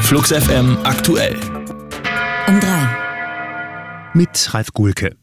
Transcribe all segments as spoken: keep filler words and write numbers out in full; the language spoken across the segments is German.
Flux F M aktuell. Um drei. Mit Ralf Gulke.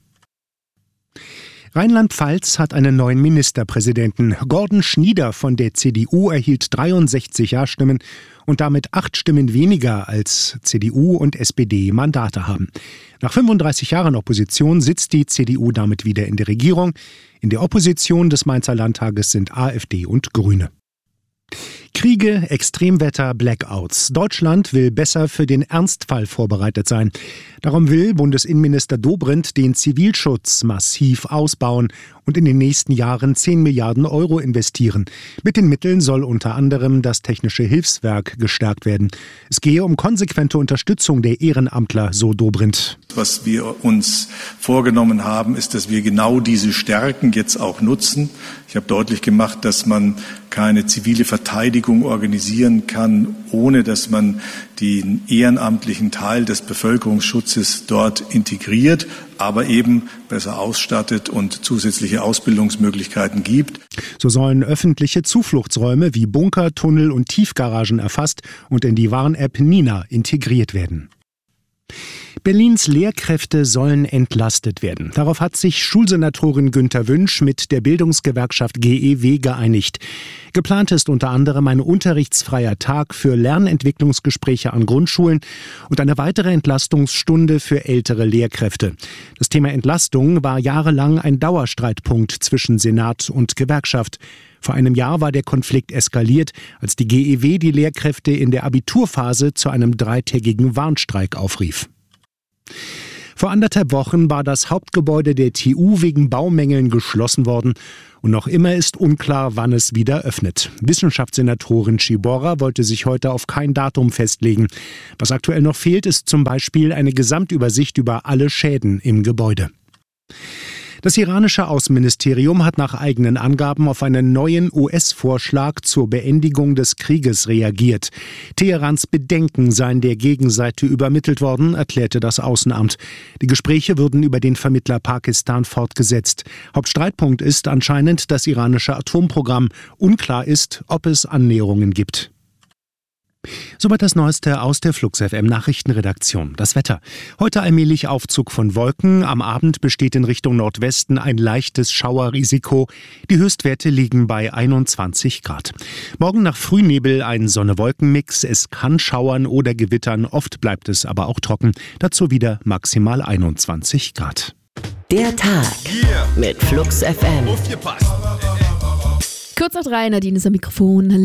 Rheinland-Pfalz hat einen neuen Ministerpräsidenten. Gordon Schnieder von der C D U erhielt dreiundsechzig Ja-Stimmen und damit acht Stimmen weniger als C D U und S P D Mandate haben. Nach fünfunddreißig Jahren Opposition sitzt die C D U damit wieder in der Regierung. In der Opposition des Mainzer Landtages sind AfD und Grüne. Kriege, Extremwetter, Blackouts. Deutschland will besser für den Ernstfall vorbereitet sein. Darum will Bundesinnenminister Dobrindt den Zivilschutz massiv ausbauen und in den nächsten Jahren zehn Milliarden Euro investieren. Mit den Mitteln soll unter anderem das Technische Hilfswerk gestärkt werden. Es gehe um konsequente Unterstützung der Ehrenamtler, so Dobrindt. Was wir uns vorgenommen haben, ist, dass wir genau diese Stärken jetzt auch nutzen. Ich habe deutlich gemacht, dass man keine zivile Verteidigung organisieren kann, ohne dass man den ehrenamtlichen Teil des Bevölkerungsschutzes dort integriert, aber eben besser ausstattet und zusätzliche Ausbildungsmöglichkeiten gibt. So sollen öffentliche Zufluchtsräume wie Bunker, Tunnel und Tiefgaragen erfasst und in die Warn-App Nina integriert werden. Berlins Lehrkräfte sollen entlastet werden. Darauf hat sich Schulsenatorin Günter Wünsch mit der Bildungsgewerkschaft G E W geeinigt. Geplant ist unter anderem ein unterrichtsfreier Tag für Lernentwicklungsgespräche an Grundschulen und eine weitere Entlastungsstunde für ältere Lehrkräfte. Das Thema Entlastung war jahrelang ein Dauerstreitpunkt zwischen Senat und Gewerkschaft. Vor einem Jahr war der Konflikt eskaliert, als die G E W die Lehrkräfte in der Abiturphase zu einem dreitägigen Warnstreik aufrief. Vor anderthalb Wochen war das Hauptgebäude der T U wegen Baumängeln geschlossen worden. Und noch immer ist unklar, wann es wieder öffnet. Wissenschaftssenatorin Sciborra wollte sich heute auf kein Datum festlegen. Was aktuell noch fehlt, ist zum Beispiel eine Gesamtübersicht über alle Schäden im Gebäude. Das iranische Außenministerium hat nach eigenen Angaben auf einen neuen U S-Vorschlag zur Beendigung des Krieges reagiert. Teherans Bedenken seien der Gegenseite übermittelt worden, erklärte das Außenamt. Die Gespräche würden über den Vermittler Pakistan fortgesetzt. Hauptstreitpunkt ist anscheinend das iranische Atomprogramm. Unklar ist, ob es Annäherungen gibt. Soweit das Neueste aus der Flux F M Nachrichtenredaktion. Das Wetter. Heute allmählich Aufzug von Wolken. Am Abend besteht in Richtung Nordwesten ein leichtes Schauerrisiko. Die Höchstwerte liegen bei einundzwanzig Grad. Morgen nach Frühnebel ein Sonne-Wolken-Mix. Es kann schauern oder gewittern. Oft bleibt es aber auch trocken. Dazu wieder maximal einundzwanzig Grad. Der Tag mit Flux F M. Kurz nach drei, Nadine ist am Mikrofon.